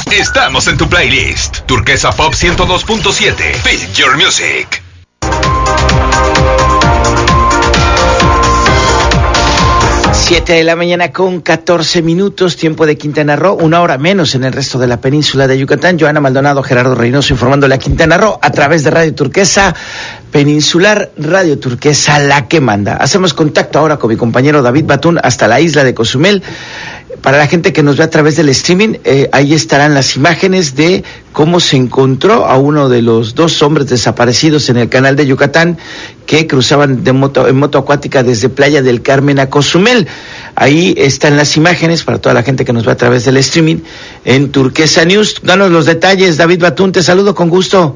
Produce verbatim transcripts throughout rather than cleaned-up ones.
Estamos en tu playlist. Turquesa Pop ciento dos punto siete. Feel your music. Siete de la mañana con catorce minutos, tiempo de Quintana Roo, una hora menos en el resto de la península de Yucatán. Joana Maldonado, Gerardo Reynoso informándole a Quintana Roo a través de Radio Turquesa Peninsular, Radio Turquesa, la que manda. Hacemos contacto ahora con mi compañero David Batún hasta la isla de Cozumel. Para la gente que nos ve a través del streaming, eh, ahí estarán las imágenes de cómo se encontró a uno de los dos hombres desaparecidos en el canal de Yucatán que cruzaban de moto, en moto acuática desde Playa del Carmen a Cozumel. Ahí están las imágenes para toda la gente que nos ve a través del streaming en Turquesa News. Danos los detalles, David Batún, te saludo con gusto.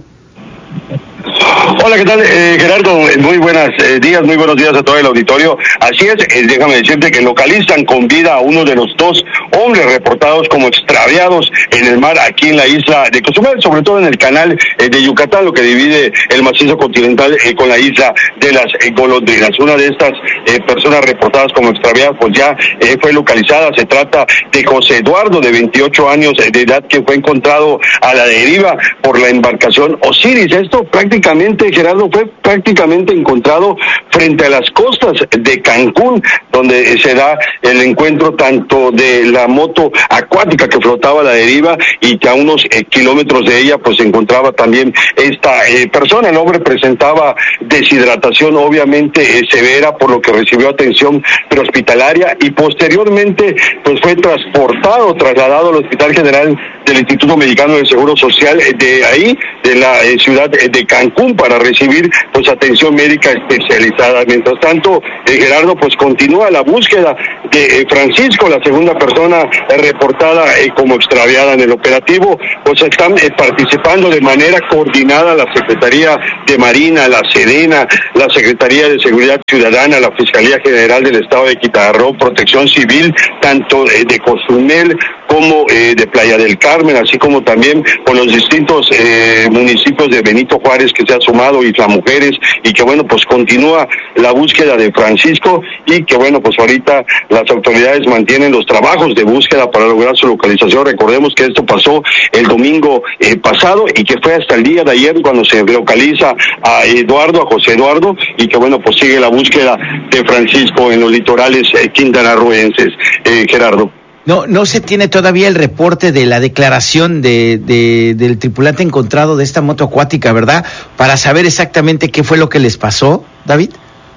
Hola, ¿qué tal, eh, Gerardo? Muy buenos eh, días, muy buenos días a todo el auditorio. Así es, eh, déjame decirte que localizan con vida a uno de los dos hombres reportados como extraviados en el mar aquí en la isla de Cozumel, sobre todo en el canal eh, de Yucatán, lo que divide el macizo continental eh, con la isla de las eh, Golondrinas. Una de estas eh, personas reportadas como extraviadas pues ya eh, fue localizada. Se trata de José Eduardo, de veintiocho años de edad, que fue encontrado a la deriva por la embarcación Osiris. Esto prácticamente, Gerardo, fue prácticamente encontrado frente a las costas de Cancún, donde se da el encuentro tanto de la moto acuática que flotaba a la deriva y que a unos eh, kilómetros de ella pues se encontraba también esta eh, persona. El hombre presentaba deshidratación obviamente eh, severa, por lo que recibió atención prehospitalaria y posteriormente pues fue transportado, trasladado al Hospital General del Instituto Mexicano del Seguro Social eh, de ahí, de la eh, ciudad eh, de Cancún, para recibir pues atención médica especializada. Mientras tanto, eh, Gerardo, pues continúa la búsqueda de eh, Francisco, la segunda persona eh, reportada eh, como extraviada en el operativo. Pues están eh, participando de manera coordinada la Secretaría de Marina, la Sedena, la Secretaría de Seguridad Ciudadana, la Fiscalía General del Estado de Quintana Roo, Protección Civil, tanto eh, de Cozumel como eh, de Playa del Carmen, así como también con los distintos eh, municipios de Benito Juárez que se ha sumado, Isla Mujeres, y que bueno, pues continúa la búsqueda de Francisco, y que bueno, pues ahorita las autoridades mantienen los trabajos de búsqueda para lograr su localización. Recordemos que esto pasó el domingo eh, pasado y que fue hasta el día de ayer cuando se localiza a Eduardo, a José Eduardo, y que bueno, pues sigue la búsqueda de Francisco en los litorales eh, quintanarroenses, eh, Gerardo. No, no se tiene todavía el reporte de la declaración de, de del tripulante encontrado de esta moto acuática, ¿verdad? Para saber exactamente qué fue lo que les pasó, David.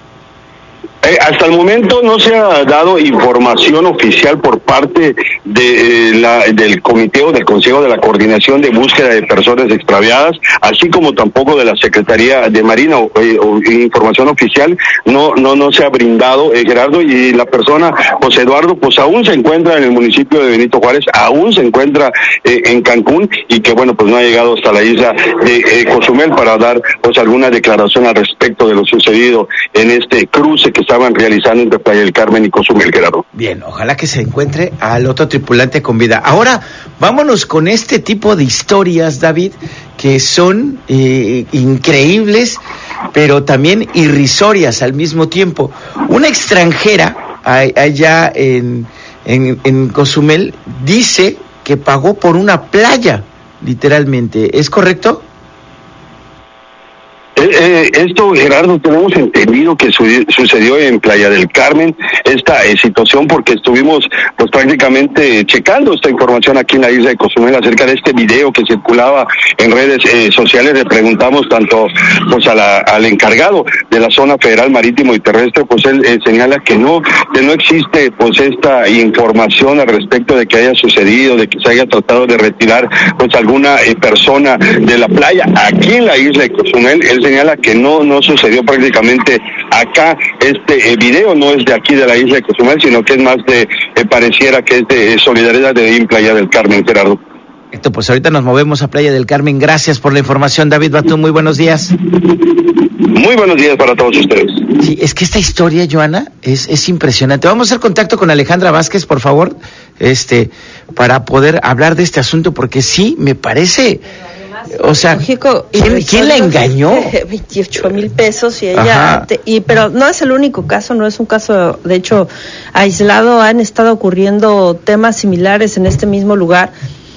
Eh, hasta el momento no se ha dado información oficial por parte de, eh, la, del comité o del Consejo de la Coordinación de Búsqueda de Personas Extraviadas, así como tampoco de la Secretaría de Marina, o, eh, o información oficial no no no se ha brindado, eh, Gerardo, y la persona José Eduardo pues aún se encuentra en el municipio de Benito Juárez, aún se encuentra eh, en Cancún, y que bueno, pues no ha llegado hasta la isla de eh, Cozumel para dar pues alguna declaración al respecto de lo sucedido en este cruce que estaban realizando entre Playa del Carmen y Cozumel, Gerardo. Bien, ojalá que se encuentre al otro tripulante con vida. Ahora, vámonos con este tipo de historias, David, que son eh, increíbles, pero también irrisorias al mismo tiempo. Una extranjera allá en, en, en Cozumel dice que pagó por una playa, literalmente. ¿Es correcto? Eh, eh, esto, Gerardo, tenemos entendido que su, sucedió en Playa del Carmen, esta eh, situación, porque estuvimos pues prácticamente checando esta información aquí en la isla de Cozumel acerca de este video que circulaba en redes eh, sociales. Le preguntamos tanto pues a la, al encargado de la zona federal marítimo y terrestre, pues él eh, señala que no, que no existe pues esta información al respecto de que haya sucedido, de que se haya tratado de retirar pues alguna eh, persona de la playa aquí en la isla de Cozumel. Él señala que no no sucedió prácticamente acá. Este eh, video no es de aquí de la isla de Cozumel, sino que es más de, eh, pareciera que es de eh, Solidaridad de Playa del Carmen, Gerardo. Esto, pues ahorita nos movemos a Playa del Carmen. Gracias por la información, David Batún, muy buenos días. Muy buenos días para todos ustedes. Sí, es que esta historia, Joana, es, es impresionante. Vamos a hacer contacto con Alejandra Vázquez, por favor, este, para poder hablar de este asunto, porque sí, me parece... O sea, México, ¿quién, ¿quién la engañó? veintiocho mil pesos y ella, te, y pero no es el único caso, no es un caso, de hecho, aislado. Han estado ocurriendo temas similares en este mismo lugar.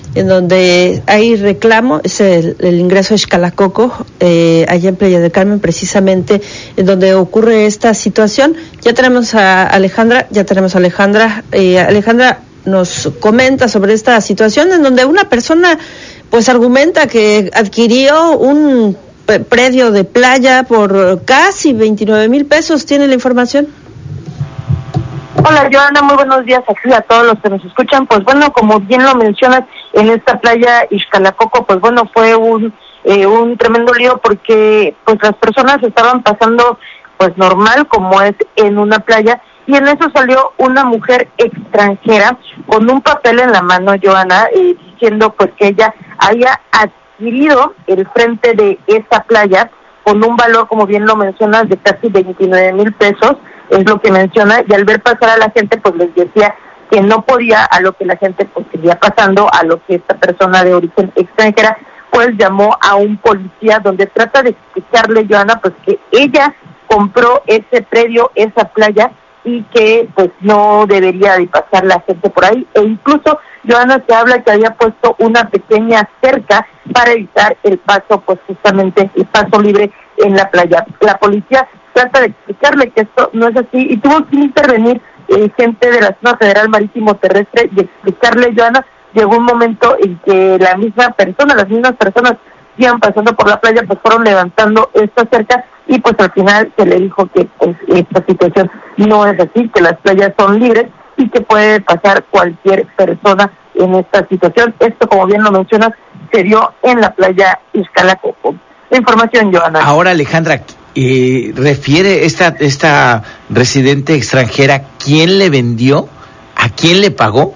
en donde hay reclamo, es el, el ingreso a Xcalacoco, eh, allá en Playa del Carmen, precisamente, en donde ocurre esta situación. Ya tenemos a Alejandra, ya tenemos a Alejandra, eh, Alejandra nos comenta sobre esta situación en donde una persona pues argumenta que adquirió un predio de playa por casi veintinueve mil pesos. ¿Tiene la información? Hola, Joana, muy buenos días aquí a todos los que nos escuchan. Pues bueno, como bien lo mencionas, en esta playa Xcalacoco, pues bueno, fue un eh, un tremendo lío porque pues las personas estaban pasando pues normal, como es en una playa, y en eso salió una mujer extranjera con un papel en la mano, Joana, eh, diciendo pues que ella haya adquirido el frente de esa playa con un valor, como bien lo mencionas, de casi veintinueve mil pesos, es lo que menciona, y al ver pasar a la gente, pues les decía que no podía, a lo que la gente pues seguía pasando, a lo que esta persona de origen extranjera, pues llamó a un policía, donde trata de explicarle, Joana, pues que ella compró ese predio, esa playa, y que pues no debería de pasar la gente por ahí, e incluso Joana se habla que había puesto una pequeña cerca para evitar el paso, pues justamente el paso libre en la playa. La policía trata de explicarle que esto no es así y tuvo que intervenir eh, gente de la zona federal marítimo terrestre y explicarle, Joana. Llegó un momento en que la misma persona, las mismas personas que iban pasando por la playa, pues fueron levantando esta cerca, y pues al final se le dijo que pues esta situación no es así, que las playas son libres y que puede pasar cualquier persona en esta situación. Esto, como bien lo mencionas, se dio en la playa Xcalacoco. La información, Joana. Ahora, Alejandra, eh, refiere esta esta residente extranjera, ¿quién le vendió? ¿A quién le pagó?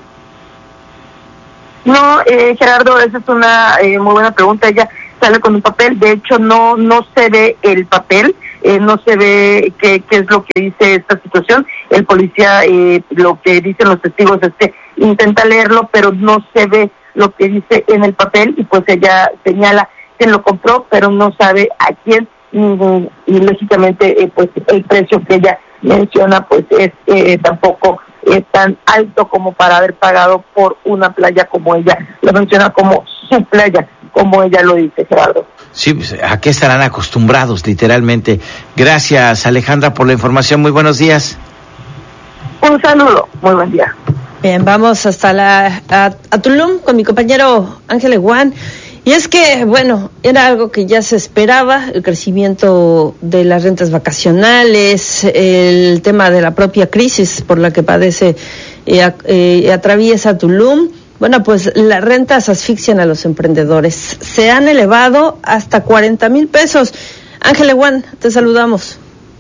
No, eh, Gerardo, esa es una eh, muy buena pregunta. Ella sale con un papel, de hecho no no se ve el papel, eh, no se ve qué, qué es lo que dice esta situación. El policía, eh, lo que dicen los testigos es que intenta leerlo, pero no se ve lo que dice en el papel, y pues ella señala quién lo compró, pero no sabe a quién, y, y lógicamente eh, pues el precio que ella menciona pues es eh, tampoco es tan alto como para haber pagado por una playa, como ella lo menciona, como su playa, como ella lo dice, Gerardo. Sí, pues, ¿a qué estarán acostumbrados, literalmente? Gracias, Alejandra, por la información. Muy buenos días. Un saludo, muy buen día. Bien, vamos hasta la a, a Tulum con mi compañero Ángel Eguán. Y es que, bueno, era algo que ya se esperaba, el crecimiento de las rentas vacacionales, el tema de la propia crisis por la que padece y eh, eh, atraviesa Tulum. Bueno, pues las rentas asfixian a los emprendedores. Se han elevado hasta cuarenta mil pesos. Ángel Eguán, te saludamos.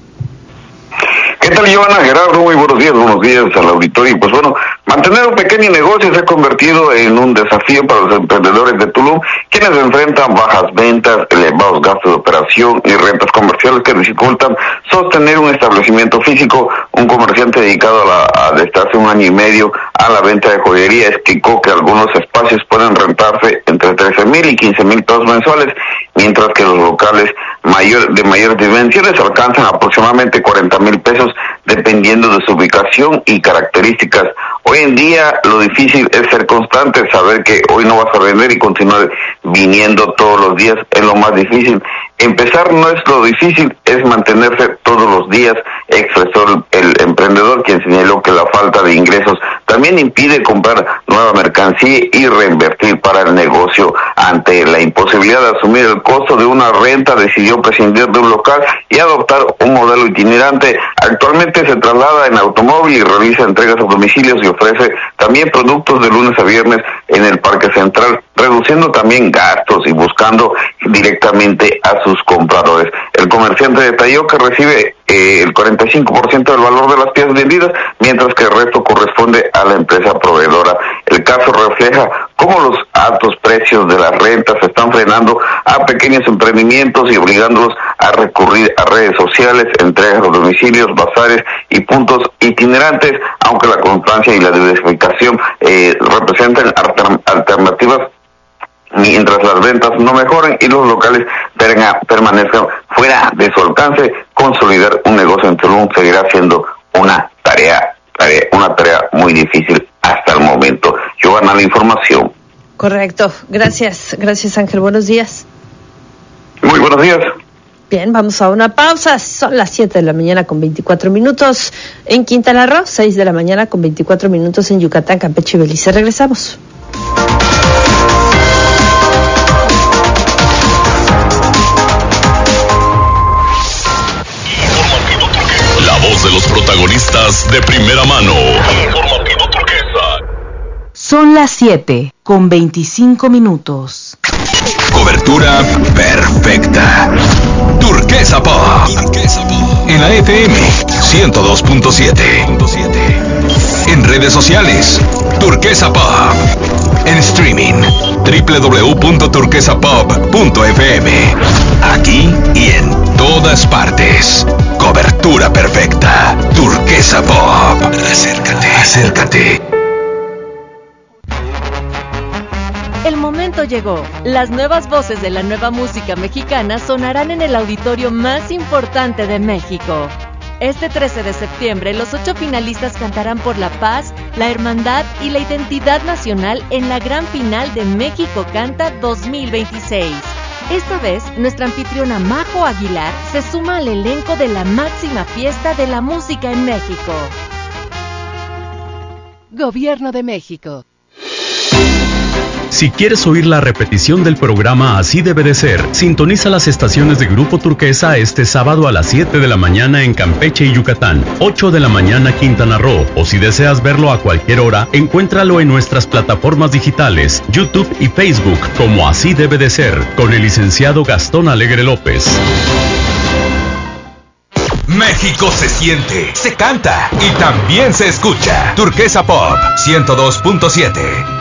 ¿Qué tal, Joana? Gerardo, muy buenos días, buenos días al auditorio. Pues bueno, mantener un pequeño negocio se ha convertido en un desafío para los emprendedores de Tulum, quienes enfrentan bajas ventas, elevados gastos de operación y rentas comerciales que dificultan sostener un establecimiento físico. Un comerciante dedicado a la, a, desde hace un año y medio a la venta de joyería explicó que algunos espacios pueden rentarse entre trece mil y quince mil pesos mensuales, mientras que los locales mayor, de mayores dimensiones alcanzan aproximadamente cuarenta mil pesos, dependiendo de su ubicación y características. Hoy en día lo difícil es ser constante, saber que hoy no vas a vender y continuar viniendo todos los días es lo más difícil. Empezar no es lo difícil, es mantenerse todos los días, expresó el, el emprendedor, quien señaló que la falta de ingresos también impide comprar nueva mercancía y reinvertir para el negocio. Ante la imposibilidad de asumir el costo de una renta, decidió prescindir de un local y adoptar un modelo itinerante. Actualmente se traslada en automóvil y realiza entregas a domicilios y ofrece también productos de lunes a viernes en el Parque Central, reduciendo también gastos y buscando directamente a sus compradores. El comerciante detalló que recibe eh, el cuarenta y cinco por ciento del valor de las piezas vendidas, mientras que el resto corresponde a la empresa proveedora. El caso refleja cómo los altos precios de las rentas están frenando a pequeños emprendimientos y obligándolos a recurrir a redes sociales, entregas a domicilios, bazares y puntos itinerantes, aunque la constancia y la diversificación eh, representan alternativas. Mientras las ventas no mejoren y los locales permanezcan fuera de su alcance, consolidar un negocio en Tulum seguirá siendo una tarea, tarea una tarea muy difícil hasta el momento. Joana, la información. Correcto. Gracias, gracias Ángel. Buenos días. Muy buenos días. Bien, vamos a una pausa. Son las siete de la mañana con veinticuatro minutos en Quintana Roo, seis de la mañana con veinticuatro minutos en Yucatán, Campeche y Belice. Regresamos. La voz de los protagonistas de primera mano. Informativo Turquesa. Son las siete con veinticinco minutos. Cobertura perfecta. Turquesa Pop. En la F M ciento dos punto siete. En redes sociales, Turquesa Pop. En streaming, doble u doble u doble u punto turquesa pop punto f m. Aquí y en todas partes. Cobertura perfecta. Turquesa Pop. Acércate, acércate. El momento llegó. Las nuevas voces de la nueva música mexicana sonarán en el auditorio más importante de México. Este trece de septiembre, los ocho finalistas cantarán por la paz, la hermandad y la identidad nacional en la gran final de México Canta dos mil veintiséis. Esta vez, nuestra anfitriona Majo Aguilar se suma al elenco de la máxima fiesta de la música en México. Gobierno de México. Si quieres oír la repetición del programa Así Debe de Ser, sintoniza las estaciones de Grupo Turquesa este sábado a las siete de la mañana en Campeche y Yucatán, ocho de la mañana Quintana Roo, o si deseas verlo a cualquier hora, encuéntralo en nuestras plataformas digitales, YouTube y Facebook como Así Debe de Ser, con el licenciado Gastón Alegre López. México se siente, se canta y también se escucha. Turquesa Pop ciento dos punto siete.